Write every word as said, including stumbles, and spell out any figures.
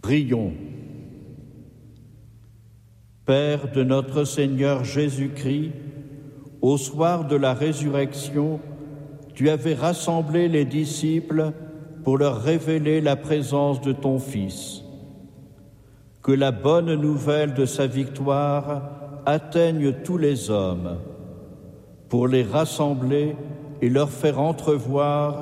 Prions. Père de notre Seigneur Jésus-Christ, au soir de la résurrection, tu avais rassemblé les disciples pour leur révéler la présence de ton Fils. Que la bonne nouvelle de sa victoire atteigne tous les hommes, pour les rassembler et leur faire entrevoir